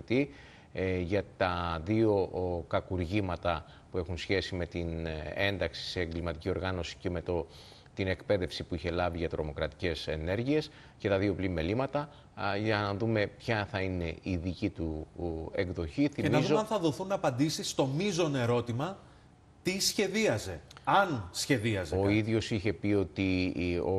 ανακριτή για τα δύο κακουργήματα που έχουν σχέση με την ένταξη σε εγκληματική οργάνωση και με την εκπαίδευση που είχε λάβει για τρομοκρατικές ενέργειες και τα δύο πλημελήματα, για να δούμε ποια θα είναι η δική του εκδοχή. Και να δούμε αν θα δοθούν απαντήσεις στο μείζον ερώτημα τι σχεδίαζε, αν σχεδίαζε. Ο ίδιος είχε πει ότι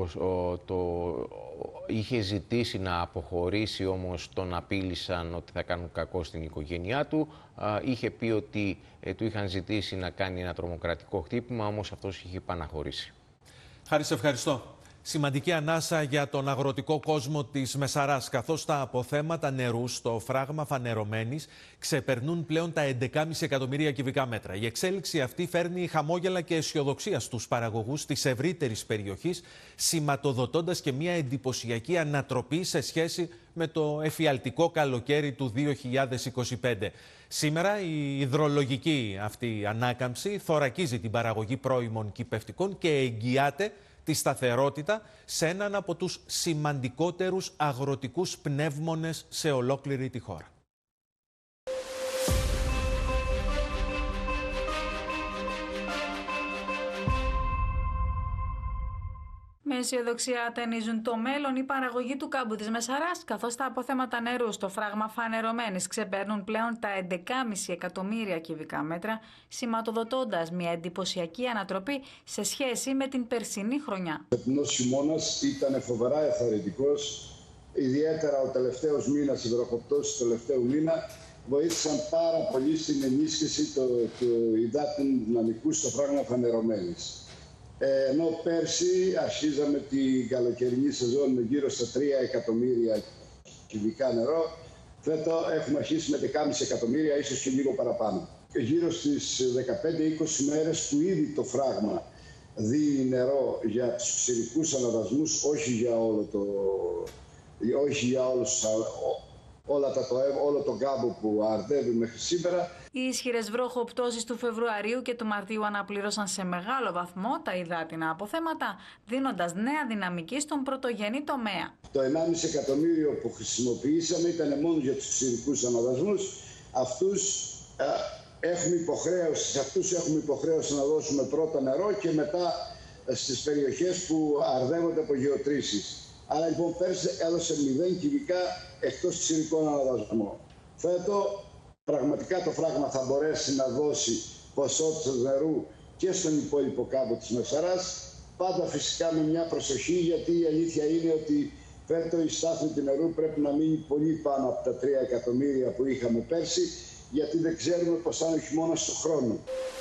είχε ζητήσει να αποχωρήσει, όμως τον απείλησαν ότι θα κάνουν κακό στην οικογένειά του. Είχε πει ότι του είχαν ζητήσει να κάνει ένα τρομοκρατικό χτύπημα, όμως αυτός είχε παναχωρήσει. Χάρη, σε ευχαριστώ. Σημαντική ανάσα για τον αγροτικό κόσμο της Μεσαράς, καθώς τα αποθέματα νερού στο φράγμα Φανερωμένης ξεπερνούν πλέον τα 11,5 εκατομμύρια κυβικά μέτρα. Η εξέλιξη αυτή φέρνει χαμόγελα και αισιοδοξία στους παραγωγούς της ευρύτερης περιοχής, σηματοδοτώντας και μια εντυπωσιακή ανατροπή σε σχέση με το εφιαλτικό καλοκαίρι του 2025. Σήμερα η υδρολογική αυτή ανάκαμψη θωρακίζει την παραγωγή πρώιμων κυπευτικών και εγγυάται τη σταθερότητα σε έναν από τους σημαντικότερους αγροτικούς πνεύμονες σε ολόκληρη τη χώρα. Με αισιοδοξία ταινίζουν το μέλλον η παραγωγή του κάμπου της Μεσαράς, καθώς τα αποθέματα νερού στο φράγμα Φανερωμένης ξεπέρνουν πλέον τα 11,5 εκατομμύρια κυβικά μέτρα, σηματοδοτώντας μια εντυπωσιακή ανατροπή σε σχέση με την περσινή χρονιά. Ο φετινός χειμώνας ήταν φοβερά εθαρρυντικός, ιδιαίτερα ο τελευταίος μήνας, οι βροχοπτώσεις του τελευταίου μήνα βοήθησαν πάρα πολύ στην ενίσχυση του υδάτινου δυναμικού στο φράγμα Φανερωμένης. Ενώ πέρσι αρχίζαμε την καλοκαιρινή σεζόν με γύρω στα 3 εκατομμύρια κυβικά νερό, φέτος έχουμε αρχίσει με 10,5 εκατομμύρια, ίσως και λίγο παραπάνω. Γύρω στις 15-20 μέρες που ήδη το φράγμα δίνει νερό για τους ξηρικούς αναδασμούς, όχι για όλο τον κάμπο που αρδεύει μέχρι σήμερα. Οι ισχυρές βροχοπτώσεις του Φεβρουαρίου και του Μαρτίου αναπλήρωσαν σε μεγάλο βαθμό τα υδάτινα αποθέματα, δίνοντας νέα δυναμική στον πρωτογενή τομέα. Το 1,5 εκατομμύριο που χρησιμοποιήσαμε ήταν μόνο για τους ξηρικούς αναδασμούς. Σε αυτούς έχουμε υποχρέωση να δώσουμε πρώτα νερό και μετά στις περιοχές που αρδεύονται από γεωτρήσεις. Άρα λοιπόν πέρσι έδωσε 0 κυβικά εκτός ξηρικών αναδασμών. Φέτος πραγματικά το φράγμα θα μπορέσει να δώσει ποσότητες νερού και στον υπόλοιπο κάμπο της Μεσαράς. Πάντα φυσικά με μια προσοχή, γιατί η αλήθεια είναι ότι φέτος η στάθμη του νερού πρέπει να μείνει πολύ πάνω από τα 3 εκατομμύρια που είχαμε πέρσι, γιατί δεν ξέρουμε πώς θα είναι ο χειμώνας του χρόνου.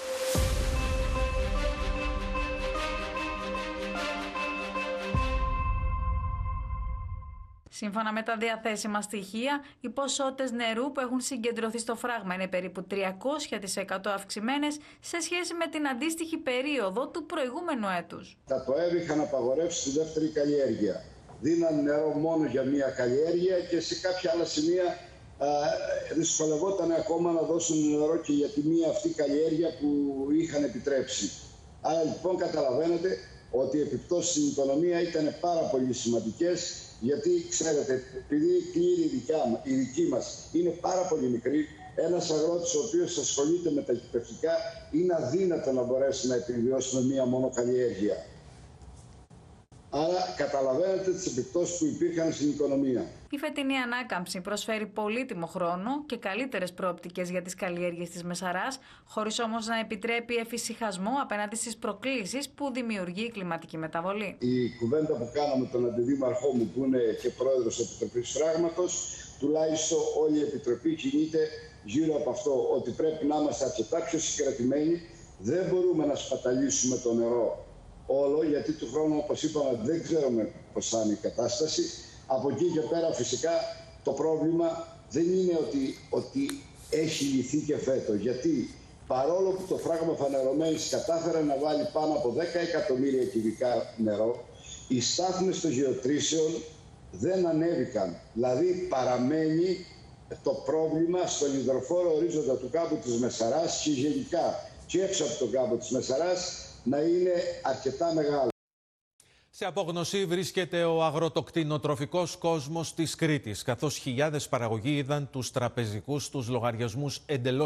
Σύμφωνα με τα διαθέσιμα στοιχεία, οι ποσότητες νερού που έχουν συγκεντρωθεί στο φράγμα είναι περίπου 300% αυξημένες σε σχέση με την αντίστοιχη περίοδο του προηγούμενου έτους. Τα ΤΟΕΒ είχαν απαγορεύσει τη δεύτερη καλλιέργεια. Δίναν νερό μόνο για μία καλλιέργεια και σε κάποια άλλα σημεία δυσκολευόταν ακόμα να δώσουν νερό και για τη μία αυτή καλλιέργεια που είχαν επιτρέψει. Άρα λοιπόν καταλαβαίνετε ότι οι επιπτώσεις στην οικονομία ήταν πάρα πολύ σημαντικές, γιατί ξέρετε, επειδή η κλήρη η δική μας είναι πάρα πολύ μικρή, ένας αγρότης ο οποίος ασχολείται με τα κυπευτικά είναι αδύνατο να μπορέσει να επιβιώσει με μία μόνο καλλιέργεια. Άρα καταλαβαίνετε τις επιπτώσεις που υπήρχαν στην οικονομία. Η φετινή ανάκαμψη προσφέρει πολύτιμο χρόνο και καλύτερες προοπτικές για τις καλλιέργειες της Μεσαράς, χωρίς όμως να επιτρέπει εφησυχασμό απέναντι στις προκλήσεις που δημιουργεί η κλιματική μεταβολή. Η κουβέντα που κάναμε τον αντιδήμαρχό μου, που είναι και πρόεδρος της Επιτροπής Φράγματος, τουλάχιστον όλη η Επιτροπή κινείται γύρω από αυτό, ότι πρέπει να είμαστε αρκετά πιο συγκρατημένοι. Δεν μπορούμε να σπαταλήσουμε το νερό όλο, γιατί του χρόνου, όπως είπαμε, δεν ξέρουμε πώς θα είναι η κατάσταση. Από εκεί και πέρα φυσικά το πρόβλημα δεν είναι ότι έχει λυθεί και φέτος, γιατί παρόλο που το φράγμα Φανερωμένης κατάφερε να βάλει πάνω από 10 εκατομμύρια κυβικά νερό, οι στάθμες των γεωτρήσεων δεν ανέβηκαν. Δηλαδή παραμένει το πρόβλημα στον υδροφόρο ορίζοντα του κάμπου της Μεσαράς και γενικά και έξω από τον κάμπο της Μεσαράς να είναι αρκετά μεγάλο. Σε απόγνωση βρίσκεται ο αγροτοκτηνοτροφικός κόσμος της Κρήτης, καθώς χιλιάδες παραγωγοί είδαν τους τραπεζικούς τους λογαριασμούς εντελώς